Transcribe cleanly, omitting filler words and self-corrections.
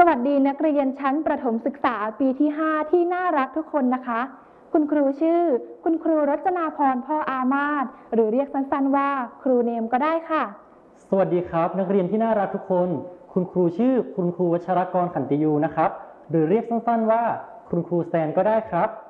วัสดีนักเรียนชั้นประถมศึกษาปีที่5ที่น่ารักทุกคนนะคะคุณครูชื่อคุณครูรจนาพรพ่ออามาศหรือเรียกสั้นๆว่าครูเนมก็ได้ค่ะสวัสดีครับนักเรียนที่น่ารักทุกคนคุณครูชื่อคุณครูวัชรกรขันติยูนะครับหรือเรียกสั้นๆว่าคุณครูแซนก็ได้ครับ